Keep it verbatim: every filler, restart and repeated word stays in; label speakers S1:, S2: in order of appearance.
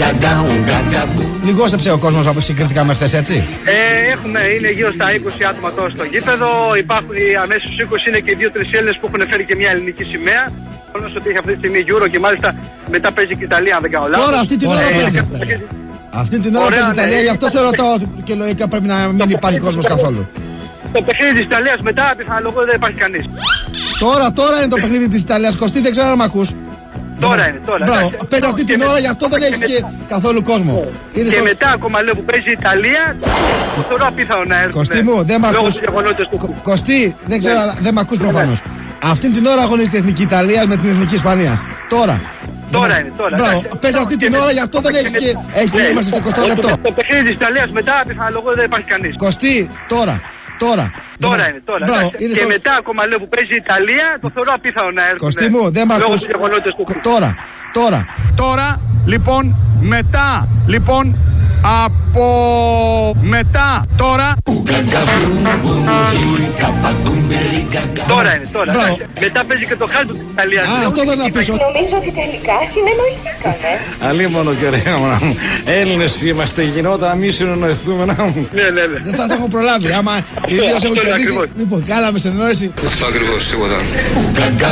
S1: Λιγόσεψε ο κόσμος από συγκριτικά με χθες, έτσι.
S2: Ε, έχουμε, είναι γύρω στα είκοσι άτομα τώρα στο γήπεδο. Υπάρχουν οι αμέσως είκοσι, είναι και οι δύο-τρεις Έλληνες που έχουν φέρει και μια ελληνική σημαία. Όλος ότι έχει αυτή τη στιγμή Euro και μάλιστα μετά παίζει και η Ιταλία, αν δεν κάνω λάθος.
S1: Τώρα αυτή την ώρα παίζει. Αυτή την ώρα παίζει η Ιταλία, γι' αυτό σε ρωτάω και λογικά πρέπει να μην υπάρχει κόσμος καθόλου.
S2: Το παιχνίδι της Ιταλίας μετά, πιθανολογώ δεν υπάρχει κανείς.
S1: Τώρα, τώρα είναι το παιχνίδι της Ιταλίας. Κωστή, δεν ξέρω αν μ' ακούς.
S2: Τώρα είναι, τώρα.
S1: Μπράβο, παίζει αυτή την ώρα, γι' αυτό δεν έχει και καθόλου κόσμο.
S2: Και μετά ακόμα λέω που παίζει η Ιταλία, θεωρώ απίθανο να έρθουν.
S1: Κωστή μου, δεν μ' ακούς. Κωστή, δεν ξέρω, δεν μ' ακούς προφανώς. Αυτή την ώρα αγωνίζεται η Εθνική Ιταλία με την Εθνική Ισπανία. Τώρα.
S2: Τώρα είναι, τώρα.
S1: Μπράβο, παίζει αυτή την ώρα, γι' αυτό δεν έχει και. Έχει, είμαστε στο εικοστό λεπτό.
S2: Το παιχνίδι της Ιταλίας μετά, πιθανολογώ δεν υπάρχει κανείς.
S1: Κωστή, τώρα. Τώρα.
S2: Τώρα είναι, τώρα.
S1: Μπράβο,
S2: και
S1: στο...
S2: μετά ακόμα λέω που παίζει η Ιταλία, το θεωρώ απίθανο να έρθουν.
S1: Κωστή μου, δεν μ' ακούς. Τώρα, τώρα.
S3: Τώρα, λοιπόν, μετά, λοιπόν, από μετά, τώρα.
S2: Τώρα είναι, τώρα. Μετά παίζει και το χάλτο της Ιταλίας.
S1: Α, αυτό δεν να πεις.
S4: Νομίζω ότι τελικά συνεννοηθήκανε.
S3: Αλίμονο και ωραία μου. Έλληνες είμαστε, γινόταν να μην συνεννοηθούμε να μου.
S2: Ναι, ναι, ναι.
S1: Δεν θα το έχω προλάβει. Άμα οι δύο έχουν κερδίσει. Λοιπόν, κάναμε συνεννόηση.
S5: Αυτό ακριβώς, τίποτα.